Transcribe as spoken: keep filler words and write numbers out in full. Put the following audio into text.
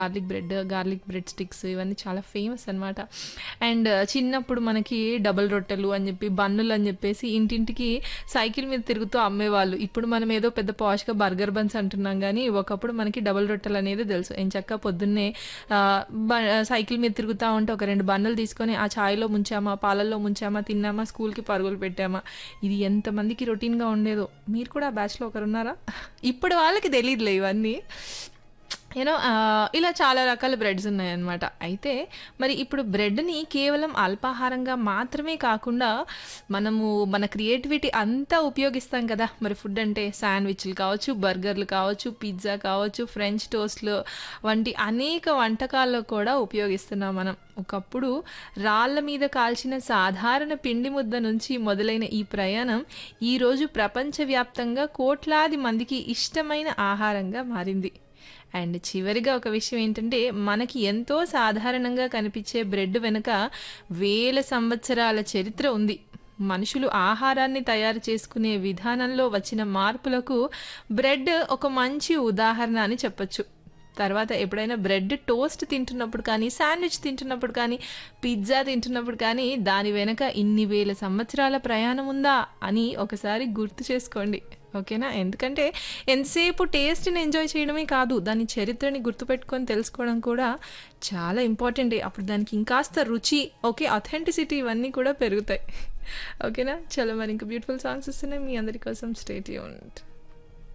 Garlic bread, garlic bread sticks ఇవన్నీ చాలా famous అనమాట. అండ్ చిన్నప్పుడు మనకి డబుల్ రొట్టెలు అని చెప్పి, బన్నులు అని చెప్పేసి ఇంటింటికి సైకిల్ మీద తిరుగుతూ అమ్మేవాళ్ళు. ఇప్పుడు మనం ఏదో పెద్ద పాష్‌గా బర్గర్ బన్స్ అంటున్నాం గానీ, ఒకప్పుడు మనకి డబుల్ రొట్టెలు అనేది తెలుసు. ఎంచక్కా పొద్దున్నే ఆహ్, బ సైకిల్ మీద తిరుగుతా ఉంటే ఒక రెండు బన్నులు తీసుకొని ఆ చాయ్‌లో ముంచామా, పాలల్లో ముంచామా, తిన్నామా, స్కూల్‌కి పరుగులు పెట్టామా. ఇది ఎంతమందికి రొటీన్‌గా ఉండేదో. మీరు కూడా ఆ బ్యాచ్‌లో ఒకరున్నారా? ఇప్పుడు వాళ్ళకి తెలీదులే ఇవన్నీ. యూనో ఆహ్, ఇలా చాలా రకాల బ్రెడ్స్ ఉన్నాయన్నమాట. అయితే మరి ఇప్పుడు బ్రెడ్‌ని కేవలం అల్పాహారంగా మాత్రమే కాకుండా మనము మన క్రియేటివిటీ అంతా ఉపయోగిస్తాం కదా! మరి ఫుడ్ అంటే శాండ్‌విచ్‌లు కావచ్చు, బర్గర్‌లు కావచ్చు, పిజ్జా కావచ్చు, ఫ్రెంచ్ టోస్ట్‌లు వంటి అనేక వంటకాల్లో కూడా ఉపయోగిస్తున్నాం మనం. ఒకప్పుడు రాళ్ళ మీద కాల్చిన సాధారణ పిండి ముద్ద నుంచి మొదలైన ఈ ప్రయాణం ఈరోజు ప్రపంచవ్యాప్తంగా కోట్లాది మందికి ఇష్టమైన ఆహారంగా మారింది. అండ్ చివరిగా ఒక విషయం ఏంటంటే మనకి ఎంతో సాధారణంగా కనిపించే బ్రెడ్ వెనుక వేల సంవత్సరాల చరిత్ర ఉంది. మనుషులు ఆహారాన్ని తయారు చేసుకునే విధానంలో వచ్చిన మార్పులకు బ్రెడ్ ఒక మంచి ఉదాహరణ అని చెప్పొచ్చు. తర్వాత ఎప్పుడైనా బ్రెడ్ టోస్ట్ తింటున్నప్పుడు కానీ, శాండ్విచ్ తింటున్నప్పుడు కానీ, పిజ్జా తింటున్నప్పుడు కానీ దాని వెనక ఇన్ని వేల సంవత్సరాల ప్రయాణం ఉందా అని ఒకసారి గుర్తు చేసుకోండి. ఓకేనా? ఎందుకంటే ఎంతసేపు టేస్ట్‌ని ఎంజాయ్ చేయడమే కాదు, దాని చరిత్రని గుర్తుపెట్టుకొని తెలుసుకోవడం కూడా చాలా ఇంపార్టెంటే. అప్పుడు దానికి ఇంకాస్త రుచి, ఓకే, అథెంటిసిటీ ఇవన్నీ కూడా పెరుగుతాయి. ఓకేనా? చలో మరి ఇంక బ్యూటిఫుల్ సాంగ్స్ వస్తున్నాయి మీ అందరి కోసం. Stay tuned.